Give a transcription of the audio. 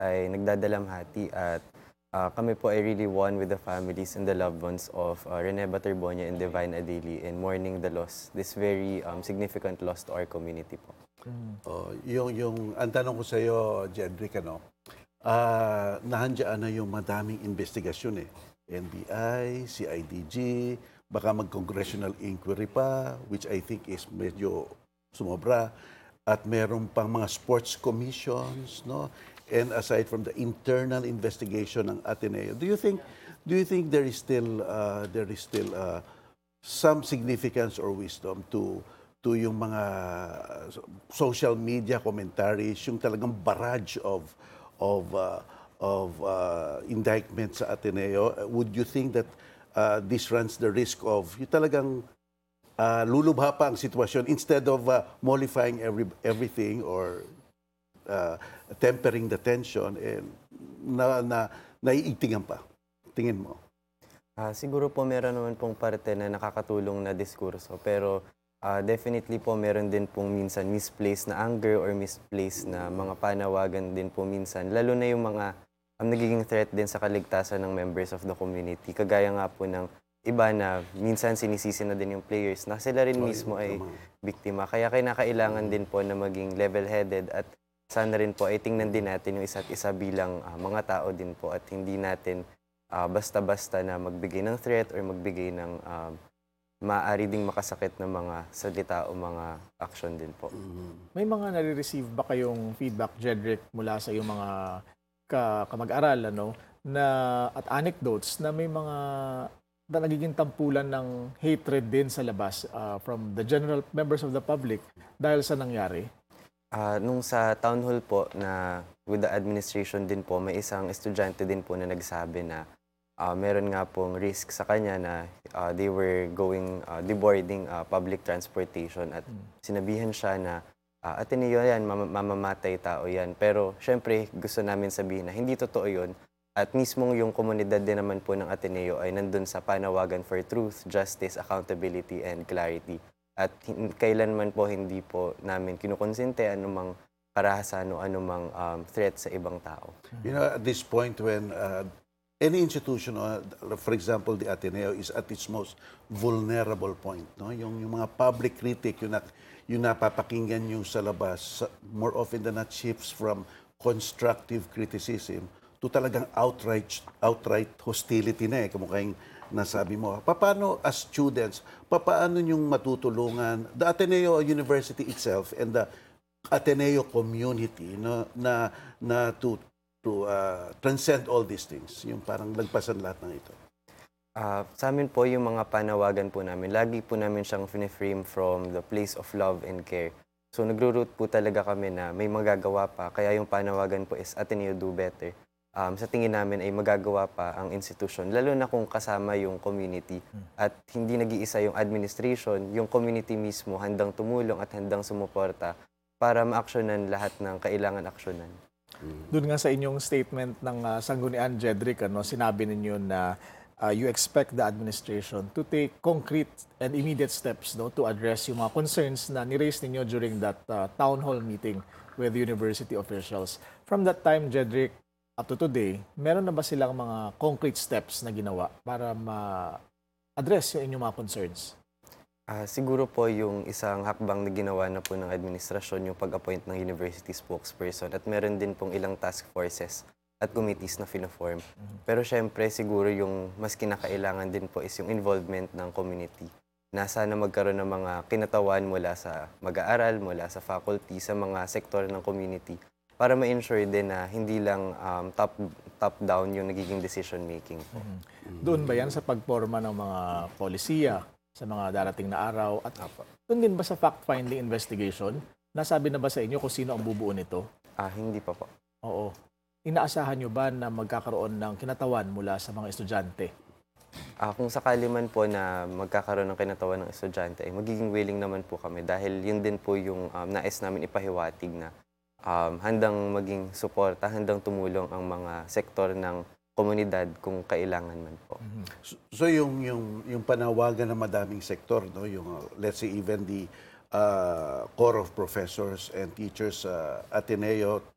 ay nagdadalamhati at kami po ay really one with the families and the loved ones of Rene Baterbonia and Divine Adeli in mourning the loss, this very significant loss to our community po. Oh, ang tanong ko sa iyo, Jedrick, nahandyan na yung madaming investigasyon eh. NBI, CIDG, baka mag-congressional inquiry pa, which I think is medyo sumobra. At meron pang mga sports commissions, no? And aside from the internal investigation ng Ateneo, do you think there is still some significance or wisdom to yung mga social media commentaries, yung talagang barrage of indictments sa Ateneo? Would you think that this runs the risk of yung talagang lulubha pa ang sitwasyon instead of mollifying everything or tempering the tension and naiigtingan pa? Tingin mo? Siguro po meron naman pong parte na nakakatulong na diskurso, pero definitely po meron din pong minsan misplaced na anger or misplaced na mga panawagan din po minsan, lalo na yung mga nagiging threat din sa kaligtasan ng members of the community. Kagaya nga po ng iba na minsan sinisisi na din yung players na sila rin mismo ay biktima. Kaya kinakailangan din po na maging level-headed at sana rin po ay tingnan din natin yung isa't isa bilang mga tao din po at hindi natin basta-basta na magbigay ng threat or magbigay ng maaari ding makasakit na mga salita o mga action din po. May mga nare-receive ba kayong feedback, Jedrick, mula sa iyong mga kamag-aral na at anecdotes na may mga na nagiging tampulan ng hatred din sa labas from the general members of the public dahil sa nangyari? Nung sa town hall po na with the administration din po, may isang estudyante din po na nagsabi na meron nga pong risk sa kanya na they were deboarding public transportation at sinabihan siya na Ateneo yan, mamamatay tao yan. Pero syempre gusto namin sabihin na hindi totoo yun at mismong yung komunidad din naman po ng Ateneo ay nandun sa panawagan for truth, justice, accountability, and clarity. At kailanman po hindi po namin kinukonsente anumang karahasan o anumang threat sa ibang tao. You know, at this point when any institution, for example, the Ateneo is at its most vulnerable point, no? Yung mga public critic, yung napapakinggan nyo sa labas, more often than not shifts from constructive criticism to talagang outright hostility na kamukha yung nasabi mo. Paano as students, paano yung matutulungan the Ateneo University itself and the Ateneo community na to transcend all these things, yung parang lagpasan lahat ng ito? Sa amin po yung mga panawagan po namin, lagi po namin siyang frame from the place of love and care. So nagro-root po talaga kami na may magagawa pa, kaya yung panawagan po is Ateneo Do Better. Sa tingin namin ay magagawa pa ang institution, lalo na kung kasama yung community at hindi nag-iisa yung administration, yung community mismo handang tumulong at handang sumuporta para ma-aksyonan lahat ng kailangan aksyonan. Doon nga sa inyong statement ng Sanggunian, Jedrick, sinabi ninyo na you expect the administration to take concrete and immediate steps to address yung mga concerns na ni-raise ninyo during that town hall meeting with university officials. From that time, Jedrick, up to today, meron na ba silang mga concrete steps na ginawa para ma-address yung inyong mga concerns? Siguro po yung isang hakbang na ginawa na po ng administrasyon yung pag-appoint ng university spokesperson at meron din pong ilang task forces at committees na fina-form. Pero syempre siguro yung mas kinakailangan din po is yung involvement ng community na sana magkaroon ng mga kinatawan mula sa mag-aaral, mula sa faculty, sa mga sektor ng community para ma-ensure din na hindi lang top-down yung nagiging decision making po. Doon ba yan sa pagporma ng mga polisiya sa mga darating na araw? At doon din ba sa fact-finding investigation? Nasabi na ba sa inyo kung sino ang bubuo nito? Hindi pa po. Oo. Inaasahan nyo ba na magkakaroon ng kinatawan mula sa mga estudyante? Kung sakali man po na magkakaroon ng kinatawan ng estudyante, ay magiging willing naman po kami dahil yun din po yung nais namin ipahiwatig na handang maging suporta, handang tumulong ang mga sektor ng komunidad kung kailangan man po. So yung panawagan ng madaming sektor, no, yung let's say even the core of professors and teachers Ateneo